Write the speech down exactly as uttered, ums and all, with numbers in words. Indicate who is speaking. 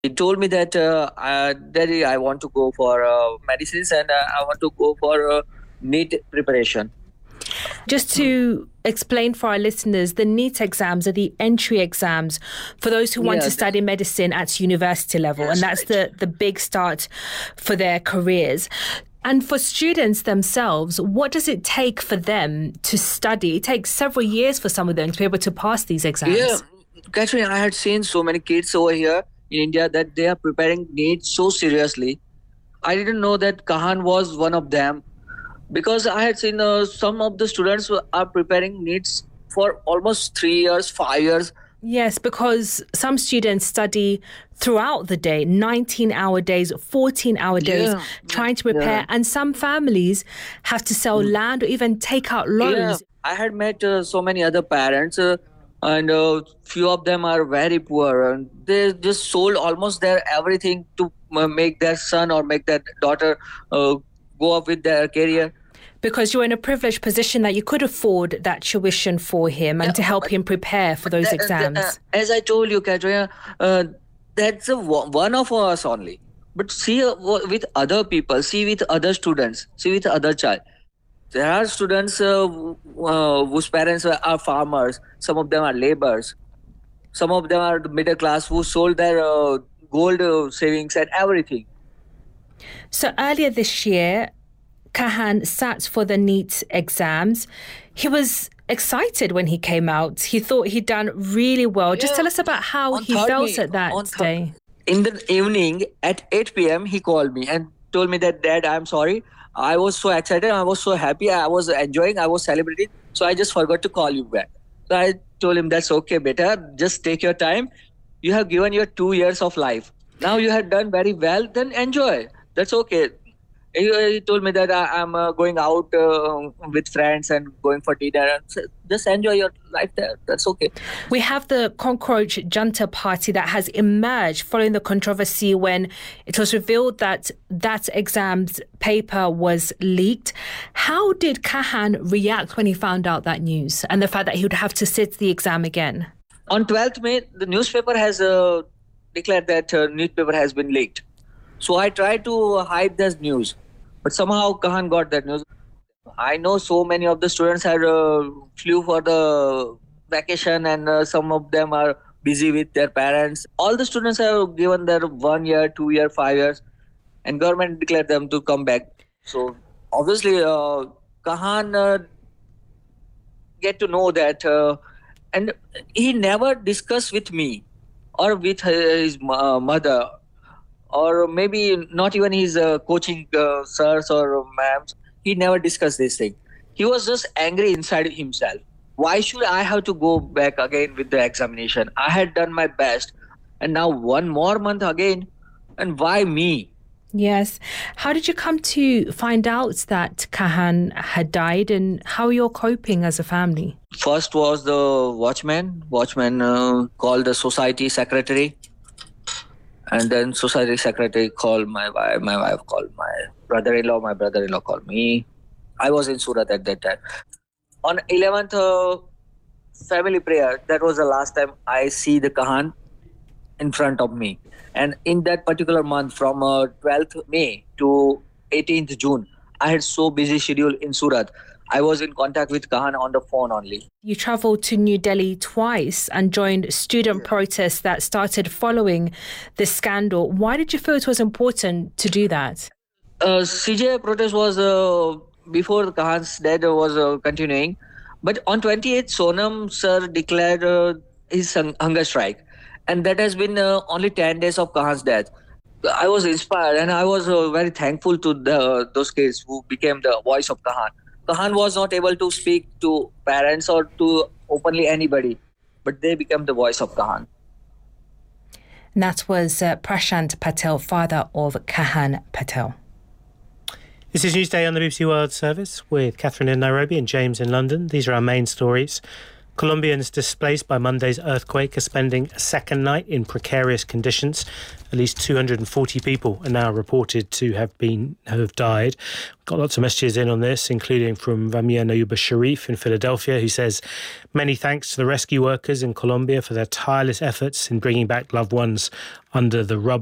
Speaker 1: He told me that, uh, uh, Daddy, I want to go for uh, medicines and uh, I want to go for uh, NEET preparation.
Speaker 2: Just to explain for our listeners, the NEET exams are the entry exams for those who want
Speaker 1: Yeah,
Speaker 2: to study medicine at university level,
Speaker 1: Yes,
Speaker 2: and that's
Speaker 1: right.
Speaker 2: the, the big start for their careers. And for students themselves, what does it take for them to study? It takes several years for some of them to be able to pass these
Speaker 1: Yeah,
Speaker 2: exams.
Speaker 1: Catherine, I had seen so many kids over here in India that they are preparing NEET so seriously. I didn't know that Kahan was one of them because I had seen uh, some of the students who are preparing NEETs for almost three years, five years.
Speaker 2: Yes, because some students study throughout the day, nineteen hour days, fourteen hour days,
Speaker 1: Yeah,
Speaker 2: trying to
Speaker 1: yeah,
Speaker 2: prepare. And some families have to sell
Speaker 1: Mm.
Speaker 2: land or even take out
Speaker 1: yeah.
Speaker 2: loans.
Speaker 1: I had met uh, so many other parents, uh, and uh, few of them are very poor, and they just sold almost their everything to uh, make their son or make their daughter uh, go up with their career.
Speaker 2: Because you're in a privileged position that you could afford that tuition for him and
Speaker 1: Yeah,
Speaker 2: to help
Speaker 1: but
Speaker 2: him prepare for
Speaker 1: but
Speaker 2: those
Speaker 1: that, uh, the- uh,
Speaker 2: exams.
Speaker 1: as I told you, Katrina, uh, that's a, one one of us only. But see uh, wo- with other people, see with other students, see with other child. There are students uh, who- uh, whose parents are are farmers. Some of them are laborers. Some of them are the middle class who sold their uh, gold uh, savings and everything.
Speaker 2: So earlier this year, Kahan sat for the NEET exams. He was excited when he came out. He thought he'd done really well. Just tell us about how
Speaker 1: On
Speaker 2: he
Speaker 1: third
Speaker 2: felt
Speaker 1: May,
Speaker 2: at
Speaker 1: on
Speaker 2: that
Speaker 1: third,
Speaker 2: day.
Speaker 1: in the evening at eight p m, he called me and told me that, Dad, I'm sorry. I was so excited. I was so happy. I was enjoying. I was celebrating. So I just forgot to call you back. So I told him, that's okay, beta. Just take your time. You have given your two years of life. Now you have done very well. Then enjoy. That's okay. He, he told me that I, I'm uh, going out uh, with friends and going for dinner. And so just enjoy your life there. That's okay.
Speaker 2: We have the Cockroach Junta Party that has emerged following the controversy when it was revealed that that exam's paper was leaked. How did Kahan react when he found out that news and the fact that he would have to sit the exam again?
Speaker 1: On twelfth May, the newspaper has uh, declared that uh, newspaper has been leaked. So I tried to hide this news, but somehow Kahan got that news. I know so many of the students had uh, flew for the vacation, and uh, some of them are busy with their parents. All the students have given their one year, two year, five years, and government declared them to come back. So obviously, uh, Kahan uh, get to know that, uh, and he never discussed with me or with his uh, mother, or maybe not even his uh, coaching uh, sirs or ma'ams. He never discussed this thing. He was just angry inside himself. Why should I have to go back again with the examination? I had done my best, and now one more month again, and why me?
Speaker 2: Yes. How did you come to find out that Kahan had died and how you're coping as a family?
Speaker 1: First was the watchman. Watchman uh, called the society secretary, and then society secretary called my wife. My wife called my brother-in-law. My brother-in-law called me. I was in Surat at that time. On eleventh uh, family prayer, that was the last time I see the Kahan in front of me. And in that particular month, from uh, twelfth May to eighteenth June, I had so busy schedule in Surat. I was in contact with Kahan on the phone only.
Speaker 2: You travelled to New Delhi twice and joined student protests that started following this scandal. Why did you feel it was important to do that?
Speaker 1: Uh, C J protest was uh, before Kahan's death was uh, continuing, but on twenty-eighth, Sonam sir declared uh, his hung- hunger strike, and that has been uh, only ten days of Kahan's death. I was inspired, and I was uh, very thankful to the, those kids who became the voice of Kahan. Kahan was not able to speak to parents or to openly anybody, but they became the voice of Kahan.
Speaker 2: And that was uh, Prashant Patel, father of Kahan Patel.
Speaker 3: This is Newsday on the B B C World Service with Catherine in Nairobi and James in London. These are our main stories. Colombians displaced by Monday's earthquake are spending a second night in precarious conditions. At least two hundred forty people are now reported to have been have died. We've got lots of messages in on this, including from Ramia Nayuba Sharif in Philadelphia, who says, many thanks to the rescue workers in Colombia for their tireless efforts in bringing back loved ones under the rubble.